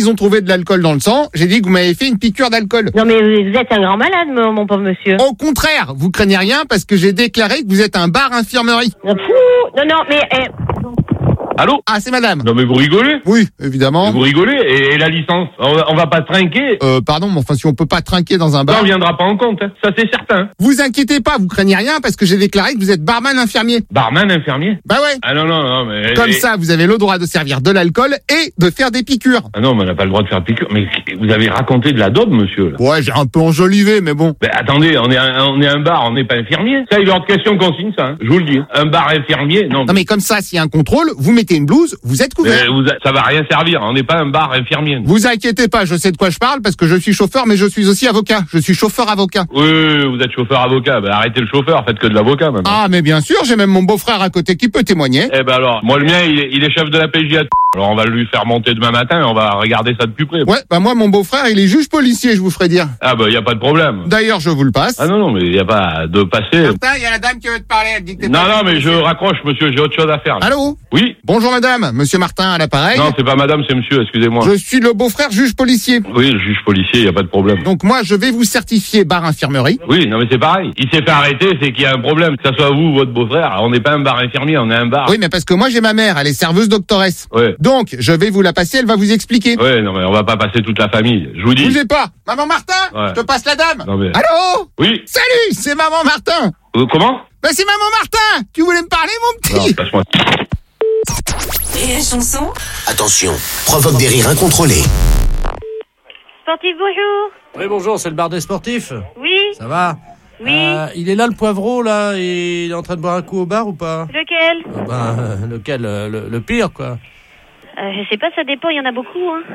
qu'ils ont trouvé de l'alcool dans le sang, j'ai dit que vous m'avez fait une piqûre d'alcool. Non mais vous êtes un grand malade, mon pauvre monsieur. Au contraire, vous craignez rien parce que j'ai déclaré que vous êtes un bar infirmerie. Non, mais... Allô? Ah, c'est madame. Non mais vous rigolez? Oui, évidemment. Vous rigolez? Et la licence? On va pas trinquer? Pardon, mais enfin, si on peut pas trinquer dans un bar... Ça, on viendra pas en compte, hein. Ça c'est certain. Vous inquiétez pas, vous craignez rien parce que j'ai déclaré que vous êtes barman infirmier. Barman infirmier? Bah ouais. Ah non, mais... Comme ça, vous avez le droit de servir de l'alcool et de faire des piqûres. Ah non, mais on n'a pas le droit de faire de piqûre. Mais vous avez raconté de la daube, monsieur, là. Ouais, j'ai un peu enjolivé, mais bon. Ben attendez, on est un bar, on n'est pas infirmier. Ça, il est hors de question qu'on signe ça, hein. Je vous le dis. Un bar infirmier, non. Non mais comme ça, s'il y a un contrôle, vous mettez une blouse, vous êtes couvert. Ça va rien servir, on n'est pas un bar infirmier. Vous inquiétez pas, je sais de quoi je parle parce que je suis chauffeur, mais je suis aussi avocat. Je suis chauffeur-avocat. Oui, vous êtes chauffeur-avocat. Ben arrêtez le chauffeur, faites que de l'avocat maintenant. Ah, mais bien sûr, j'ai même mon beau-frère à côté qui peut témoigner. Eh ben alors, moi le mien, il est chef de la PJ. Alors on va lui faire monter demain matin et on va regarder ça de plus près. Ouais, bah moi, mon beau-frère, il est juge policier, je vous ferai dire. Ah bah y a pas de problème. D'ailleurs, je vous le passe. Ah non, mais y a pas de passer. Martin, il y a la dame qui veut te parler, elle dit que t'es Non, mais je raccroche, monsieur, j'ai autre chose à faire. Là. Allô? Oui? Bonjour madame, monsieur Martin à l'appareil. Non, c'est pas madame, c'est monsieur, excusez-moi. Je suis le beau-frère juge policier. Oui, le juge policier, y a pas de problème. Donc moi, je vais vous certifier bar infirmerie. Oui, non mais c'est pareil. Il s'est fait arrêter, c'est qu'il y a un problème. Que ça soit vous ou votre beau-frère, on n'est pas un bar infirmier, on est un bar. Oui, mais parce que moi, j'ai ma mère, elle est serveuse doctoresse. Ouais. Donc, je vais vous la passer, elle va vous expliquer. Ouais, non mais on va pas passer toute la famille. Je vous dis. Bougez pas. Maman Martin, Ouais. je te passe la dame. Non, mais- Allô? Oui. Salut, c'est Maman Martin. Comment? Bah c'est Maman Martin. Tu voulais me parler, mon Non, petit? passe-moi. Et la chanson? Attention, provoque des rires incontrôlés. Sportif, bonjour. Oui, bonjour, c'est le bar des sportifs. Oui, Ça va? oui. Il est là, le poivreau, là, et il est en train de boire un coup au bar ou pas? Lequel? Lequel? Le pire, quoi. Je sais pas, ça dépend, il y en a beaucoup, hein.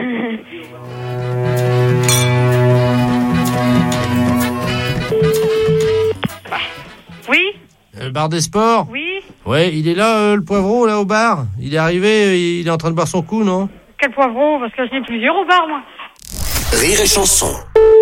Oui, Le bar des sports? oui. Ouais, il est là, le poivreau, là, au bar. Il est arrivé, il est en train de boire son coup, non? Quel poivron? Parce que j'en ai plusieurs au bar, moi. Rire et chanson.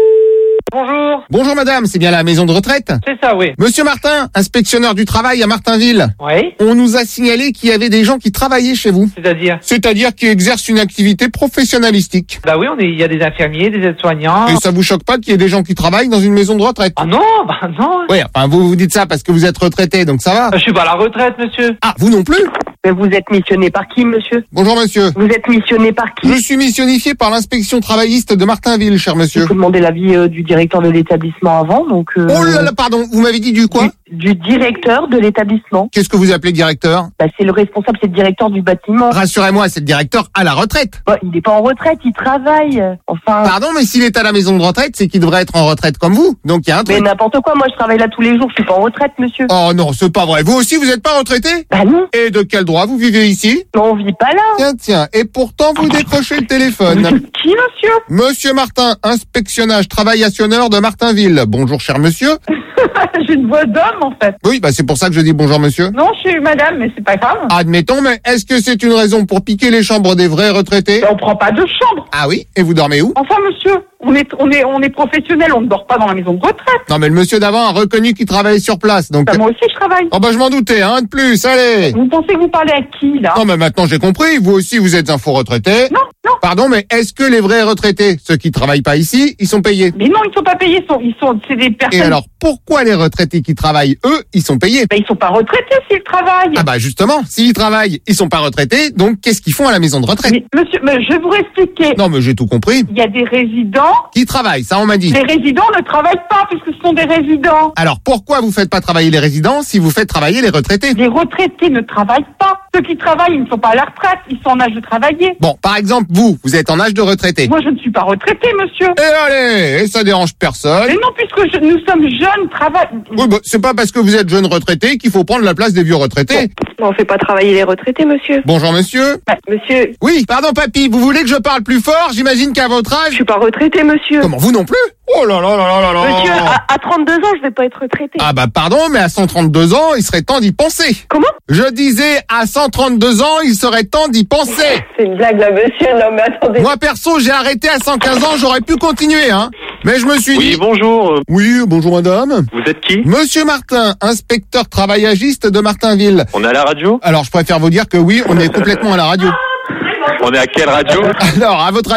Bonjour, Bonjour madame, c'est bien la maison de retraite? c'est ça, oui. Monsieur Martin, inspectionneur du travail à Martinville. Oui, On nous a signalé qu'il y avait des gens qui travaillaient chez vous. c'est-à-dire? C'est-à-dire qui exercent une activité professionnalistique. Bah oui, il y a des infirmiers, des aides-soignants. Et ça vous choque pas qu'il y ait des gens qui travaillent dans une maison de retraite? Ah non, bah non. Oui, enfin vous dites ça parce que vous êtes retraité, donc ça va. Je suis pas à la retraite, monsieur. Ah, vous non plus? Mais vous êtes missionné par qui, monsieur? Bonjour monsieur. Vous êtes missionné par qui? Je suis missionnifié par l'inspection travailliste de Martinville, cher monsieur. Il faut demander l'avis du directeur de l'établissement avant, donc... Oh là là, pardon, vous m'avez dit du quoi? Du directeur de l'établissement. Qu'est-ce que vous appelez directeur? Bah, c'est le responsable, c'est le directeur du bâtiment. Rassurez-moi, c'est le directeur à la retraite. Bah, il n'est pas en retraite, il travaille. Enfin... Pardon, mais s'il est à la maison de retraite, c'est qu'il devrait être en retraite comme vous. Donc il y a un Mais truc. n'importe quoi, moi je travaille là tous les jours, je suis pas en retraite, monsieur. Oh non, c'est pas vrai. Vous aussi, vous êtes pas retraité? Bah non, Et de quel droit vous vivez ici? on vit pas là. Tiens, et pourtant vous décrochez le téléphone. Qui, monsieur? Monsieur Martin, inspectionnage travaillationneur de Martinville. Bonjour, cher monsieur. J'ai une voix d'homme, en fait. Oui, bah c'est pour ça que je dis bonjour, monsieur. Non, je suis madame, mais c'est pas grave. Admettons, mais est-ce que c'est une raison pour piquer les chambres des vrais retraités? On prend pas de chambre. Ah oui? Et vous dormez où? Enfin, monsieur, on est professionnel, on ne dort pas dans la maison de retraite. Non, mais le monsieur d'avant a reconnu qu'il travaillait sur place, donc... Bah, moi aussi, je travaille. Oh bah je m'en doutais, hein, de plus, allez. Vous pensez que vous parlez à qui, là? Non, mais maintenant j'ai compris, vous aussi vous êtes un faux retraité. Non, non. Pardon, mais est-ce que les vrais retraités, ceux qui travaillent pas ici, ils sont payés? Mais non, ils sont pas payés, c'est des personnes... Et alors, pourquoi les retraités qui travaillent, eux, ils sont payés? Bah, ils sont pas retraités s'ils travaillent. Ah bah justement, s'ils travaillent, ils sont pas retraités, donc qu'est-ce qu'ils font à la maison de retraite? Mais, monsieur, mais je vais vous expliquer. Non, mais j'ai tout compris. Il y a des résidents. Qui travaillent, ça on m'a dit. Les résidents ne travaillent pas puisque ce sont des résidents. Alors pourquoi vous faites pas travailler les résidents si vous faites travailler les retraités? Les retraités ne travaillent pas. Ceux qui travaillent, ils ne sont pas à la retraite. Ils sont en âge de travailler. Bon, par exemple, vous êtes en âge de retraité. Moi, je ne suis pas retraité, monsieur. Et allez, et ça dérange personne. Mais non, puisque nous sommes jeunes, Oui, bah, c'est pas parce que vous êtes jeune retraité qu'il faut prendre la place des vieux retraités. On fait pas travailler les retraités, monsieur. Bonjour monsieur. Monsieur, Oui, pardon papy, vous voulez que je parle plus fort? J'imagine qu'à votre je âge... suis pas retraité, monsieur. Comment, vous non plus? Oh là là là là là là. Monsieur, à 32 ans, je vais pas être retraité. Ah bah pardon, mais à 132 ans, il serait temps d'y penser. Comment? Je disais, à 132 ans, il serait temps d'y penser. C'est une blague, là, monsieur. Non, mais attendez. Moi perso, j'ai arrêté à 115 ans, j'aurais pu continuer, hein. Mais je me suis dit... bonjour. Oui, bonjour madame. Vous êtes qui? Monsieur Martin, inspecteur travaillagiste de Martinville. On est à la radio? Alors, je préfère vous dire que oui, on est complètement à la radio. On est à quelle radio? Alors, à votre